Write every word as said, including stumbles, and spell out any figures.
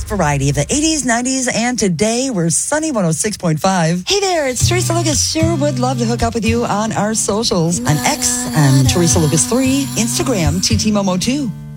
variety of the eighties, nineties, and today we're Sunny one oh six point five. Hey there, it's Teresa Lucas. Sure would love to hook up with you on our socials. On X, I'm Teresa Lucas three, Instagram, T T Momo two.